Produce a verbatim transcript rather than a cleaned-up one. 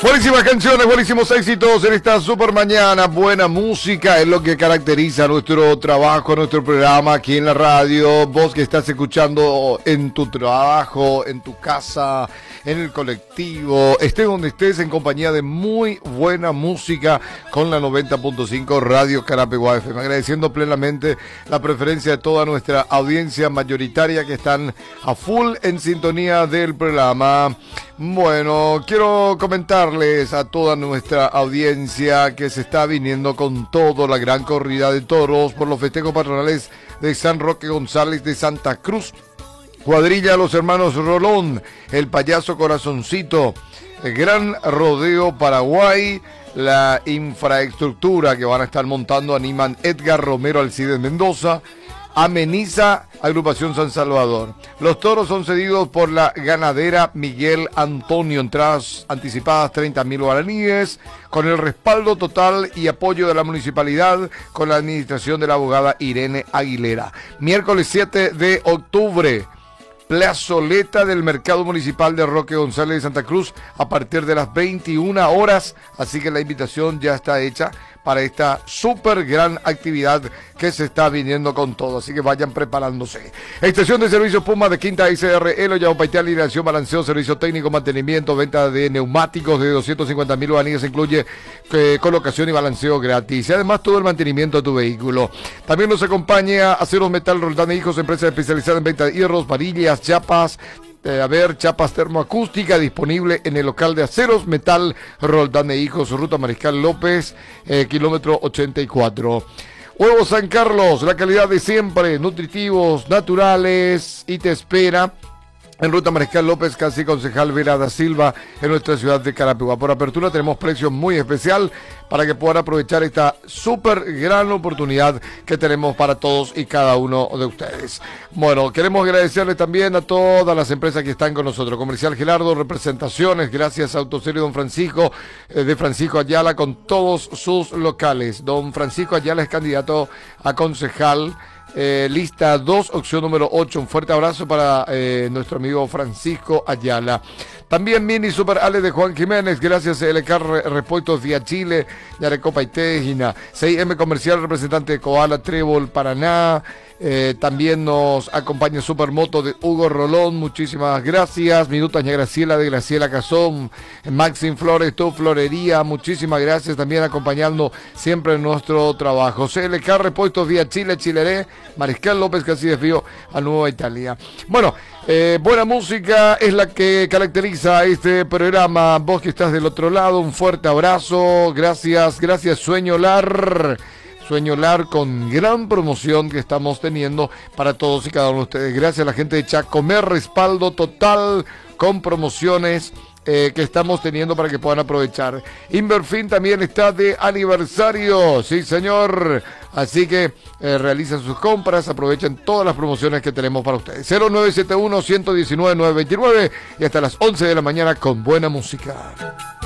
Buenísimas canciones, buenísimos éxitos en esta super mañana. Buena música es lo que caracteriza nuestro trabajo, nuestro programa aquí en la radio. Vos que estás escuchando en tu trabajo, en tu casa, en el colectivo, estés donde estés, en compañía de muy buena música con la noventa punto cinco Radio Carapeguá F M. Agradeciendo plenamente la preferencia de toda nuestra audiencia mayoritaria que están a full en sintonía del programa. Bueno, quiero comentarles a toda nuestra audiencia que se está viniendo con todo la gran corrida de toros por los festejos patronales de San Roque González de Santa Cruz. Cuadrilla Los Hermanos Rolón, el Payaso Corazoncito, el Gran Rodeo Paraguay, la infraestructura que van a estar montando animan Edgar Romero Alcides Mendoza, Ameniza Agrupación San Salvador. Los toros son cedidos por la ganadera Miguel Antonio, entradas anticipadas treinta mil guaraníes, con el respaldo total y apoyo de la municipalidad, con la administración de la abogada Irene Aguilera. Miércoles siete de octubre, plazoleta del Mercado Municipal de Roque González de Santa Cruz a partir de las veintiuna horas, así que la invitación ya está hecha para esta súper gran actividad que se está viniendo con todo, así que vayan preparándose. Estación de servicio Puma de Quinta I C R, Elo, Yaupayté, alineación, balanceo, servicio técnico, mantenimiento, venta de neumáticos de doscientos cincuenta mil guaraníes, incluye eh, colocación y balanceo gratis, y además todo el mantenimiento de tu vehículo. También nos acompaña Aceros Metal Roldán e Hijos, empresa especializada en venta de hierros, varillas, chapas, Eh, a ver, chapas termoacústica, disponible en el local de Aceros Metal Roldán e Hijos, Ruta Mariscal López, eh, kilómetro ochenta y cuatro. Huevos San Carlos, la calidad de siempre, nutritivos, naturales, y te espera en Ruta Mariscal López, casi Concejal Vera da Silva, en nuestra ciudad de Carapeguá. Por apertura tenemos precio muy especial para que puedan aprovechar esta súper gran oportunidad que tenemos para todos y cada uno de ustedes. Bueno, queremos agradecerle también a todas las empresas que están con nosotros. Comercial Gelardo, representaciones, gracias a Autoserio Don Francisco, eh, de Francisco Ayala, con todos sus locales. Don Francisco Ayala es candidato a concejal. Eh, lista dos, opción número ocho. Un fuerte abrazo para eh, nuestro amigo Francisco Ayala. También Mini Super Ale de Juan Jiménez, gracias a L K Repuestos vía Chile, Yarecopa y Tejina, seis M Comercial, representante de Koala, Trébol, Paraná. Eh, también nos acompaña Supermoto de Hugo Rolón, muchísimas gracias. Minutas Ña Graciela de Graciela Cazón, Maxim Flores, tu florería, muchísimas gracias también acompañando siempre en nuestro trabajo. C L K Repuestos vía Chile, Chileré, Mariscal López Casillas Fío a Nueva Italia. Bueno, eh, buena música es la que caracteriza este programa. Vos que estás del otro lado, un fuerte abrazo, gracias, gracias Sueño Lar. Sueño Lar con gran promoción que estamos teniendo para todos y cada uno de ustedes. Gracias a la gente de Chacomer, respaldo total con promociones eh, que estamos teniendo para que puedan aprovechar. Inverfin también está de aniversario, sí señor. Así que eh, realicen sus compras, aprovechen todas las promociones que tenemos para ustedes. cero nueve siete uno, uno uno nueve, nueve dos nueve y hasta las once de la mañana con buena música.